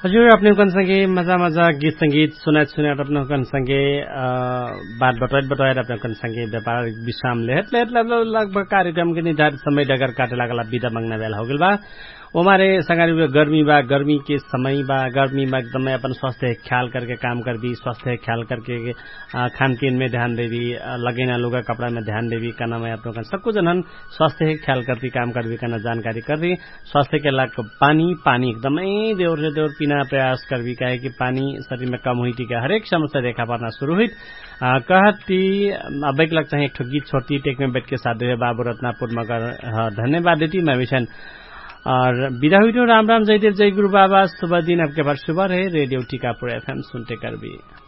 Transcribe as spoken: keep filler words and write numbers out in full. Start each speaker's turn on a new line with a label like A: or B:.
A: हजुर अपने कन संगे मजा मजा गीत संगीत सुना सुना अपने कन संगे बात बटवाई बटवाई अपने कन संगे व्यापारिक विश्राम ले हेत लगभग कार्यक्रम के निर्धारित समय डगर काटे लागला विदा मांगना बेला हो गेल बा हमारे संगारी गर्मी बा गर्मी के समय बा गर्मी में एकदम अपन स्वास्थ्य ख्याल करके काम करबी स्वास्थ्य ख्याल करके खान पीन में ध्यान देवी लगेना लुगा कपड़ा में ध्यान देवी काना में अपना सबको जनन स्वास्थ्य ख्याल करती काम करबी काना जानकारी करबी स्वास्थ्य के लाग पानी पानी एकदमै देवर से देवर पीना प्रयास करबी काहे कि पानी शरीर में कम हुई टीका हरेक समस्या देखा पाना शुरू हुई कहती अब एक लगता है एक गीत छोड़ती टेक में बैठ के साथ बाबू रत्नापुर मगर धन्यवाद देती मैं मिशन और विदा हुई राम राम जयदेव जय गुरु बाबा शुभ दिन आपके पास शुभ रहे रेडियो टीकापुर एफएम सुनते कर भी